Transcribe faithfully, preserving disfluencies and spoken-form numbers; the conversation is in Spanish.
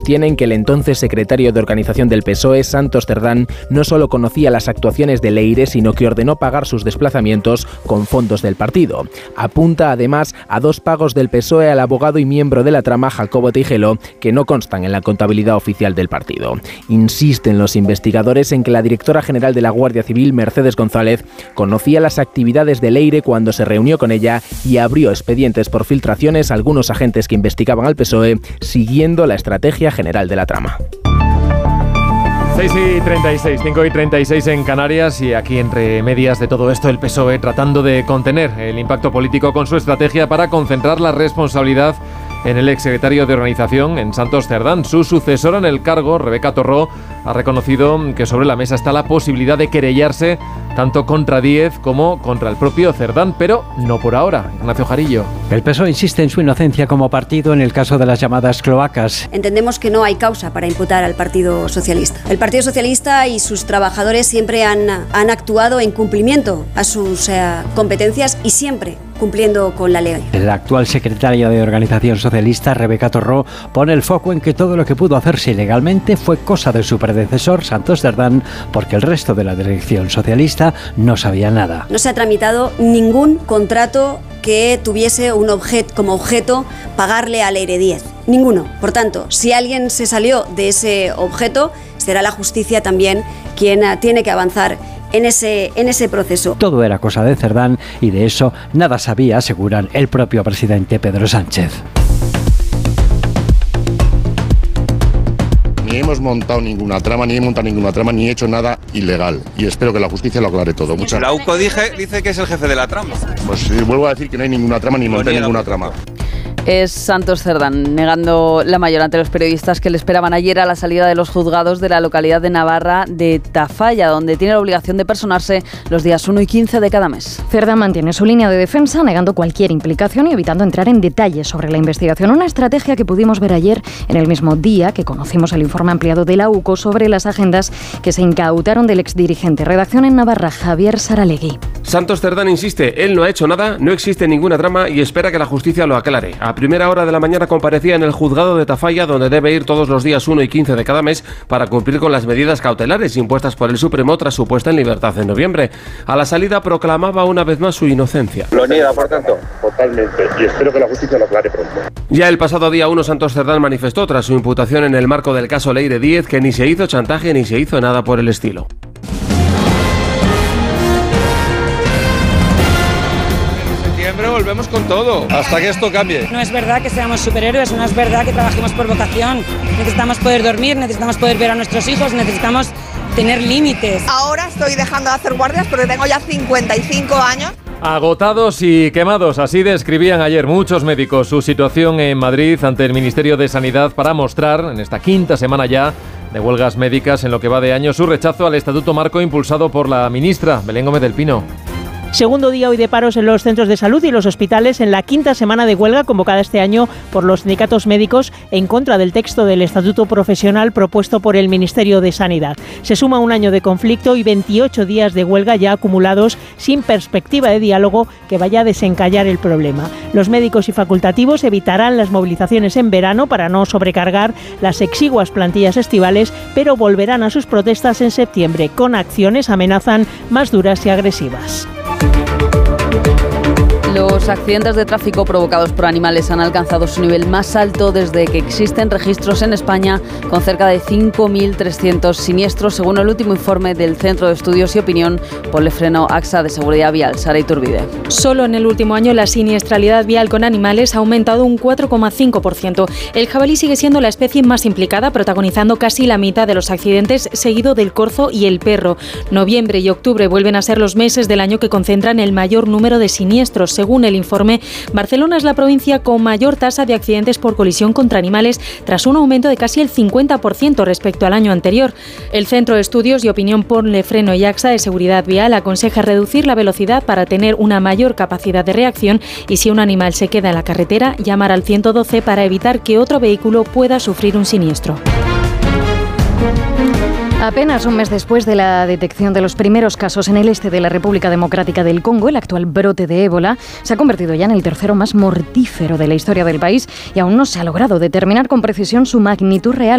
Tienen que el entonces secretario de organización del P S O E, Santos Cerdán, no solo conocía las actuaciones de Leire, sino que ordenó pagar sus desplazamientos con fondos del partido. Apunta además a dos pagos del P S O E al abogado y miembro de la trama Jacobo Tijelo, que no constan en la contabilidad oficial del partido. Insisten los investigadores en que la directora general de la Guardia Civil, Mercedes González, conocía las actividades de Leire cuando se reunió con ella y abrió expedientes por filtraciones a algunos agentes que investigaban al P S O E, siguiendo la estrategia general de la trama. seis y treinta y seis, cinco y treinta y seis en Canarias, y aquí entre medias de todo esto el P S O E tratando de contener el impacto político con su estrategia para concentrar la responsabilidad en el exsecretario de organización, en Santos Cerdán. Su sucesora en el cargo, Rebeca Torró, ha reconocido que sobre la mesa está la posibilidad de querellarse tanto contra Díez como contra el propio Cerdán, pero no por ahora. Ignacio Jarillo. El P S O E insiste en su inocencia como partido en el caso de las llamadas cloacas. Entendemos que no hay causa para imputar al Partido Socialista. El Partido Socialista y sus trabajadores siempre han, han actuado en cumplimiento a sus eh, competencias y siempre cumpliendo con la ley. La actual secretaria de Organización Socialista, Rebeca Torró, pone el foco en que todo lo que pudo hacerse ilegalmente fue cosa de su predecesor, Santos Cerdán, porque el resto de la dirección socialista no sabía nada. No se ha tramitado ningún contrato que tuviese un objeto, como objeto pagarle a Leire Díez. Ninguno. Por tanto, si alguien se salió de ese objeto, será la justicia también quien tiene que avanzar en ese, en ese proceso. Todo era cosa de Cerdán y de eso nada sabía, aseguran el propio presidente Pedro Sánchez. Ni hemos montado ninguna trama, ni he montado ninguna trama, ni he hecho nada ilegal. Y espero que la justicia lo aclare todo. Muchas La U C O dice, dice que es el jefe de la trama. Pues eh, vuelvo a decir que no hay ninguna trama, ni monté ninguna trama. Es Santos Cerdán, negando la mayor ante los periodistas que le esperaban ayer a la salida de los juzgados de la localidad de Navarra de Tafalla, donde tiene la obligación de personarse los días uno y quince de cada mes. Cerdán mantiene su línea de defensa, negando cualquier implicación y evitando entrar en detalles sobre la investigación. Una estrategia que pudimos ver ayer en el mismo día que conocimos el informe ampliado de la U C O sobre las agendas que se incautaron del exdirigente. Redacción en Navarra, Javier Saralegui. Santos Cerdán insiste, él no ha hecho nada, no existe ninguna trama y espera que la justicia lo aclare. A primera hora de la mañana comparecía en el juzgado de Tafalla, donde debe ir todos los días uno y quince de cada mes para cumplir con las medidas cautelares impuestas por el Supremo tras su puesta en libertad en noviembre. A la salida proclamaba una vez más su inocencia. ¿Lo niega, por tanto? Totalmente. Y espero que la justicia lo aclare pronto. Ya el pasado día uno, Santos Cerdán manifestó tras su imputación en el marco del caso Leire Díez que ni se hizo chantaje ni se hizo nada por el estilo. Volvemos con todo, hasta que esto cambie. No es verdad que seamos superhéroes, no es verdad que trabajemos por vocación. Necesitamos poder dormir, necesitamos poder ver a nuestros hijos, necesitamos tener límites. Ahora estoy dejando de hacer guardias porque tengo ya cincuenta y cinco años. Agotados y quemados, así describían ayer muchos médicos su situación en Madrid ante el Ministerio de Sanidad para mostrar, en esta quinta semana ya de huelgas médicas en lo que va de año, su rechazo al Estatuto Marco impulsado por la ministra Belén Gómez del Pino. Segundo día hoy de paros en los centros de salud y los hospitales en la quinta semana de huelga convocada este año por los sindicatos médicos en contra del texto del Estatuto Profesional propuesto por el Ministerio de Sanidad. Se suma un año de conflicto y veintiocho días de huelga ya acumulados sin perspectiva de diálogo que vaya a desencallar el problema. Los médicos y facultativos evitarán las movilizaciones en verano para no sobrecargar las exiguas plantillas estivales, pero volverán a sus protestas en septiembre. Con acciones amenazan más duras y agresivas. Los accidentes de tráfico provocados por animales han alcanzado su nivel más alto desde que existen registros en España, con cerca de cinco mil trescientos siniestros, según el último informe del Centro de Estudios y Opinión por el Freno AXA de Seguridad Vial. Sara Iturbide. Solo en el último año la siniestralidad vial con animales ha aumentado un cuatro coma cinco por ciento. El jabalí sigue siendo la especie más implicada, protagonizando casi la mitad de los accidentes, seguido del corzo y el perro. Noviembre y octubre vuelven a ser los meses del año que concentran el mayor número de siniestros. Según el informe, Barcelona es la provincia con mayor tasa de accidentes por colisión contra animales, tras un aumento de casi el cincuenta por ciento respecto al año anterior. El Centro de Estudios y Opinión por el Freno y AXA de Seguridad Vial aconseja reducir la velocidad para tener una mayor capacidad de reacción y, si un animal se queda en la carretera, llamar al ciento doce para evitar que otro vehículo pueda sufrir un siniestro. Apenas un mes después de la detección de los primeros casos en el este de la República Democrática del Congo, el actual brote de ébola se ha convertido ya en el tercero más mortífero de la historia del país y aún no se ha logrado determinar con precisión su magnitud real.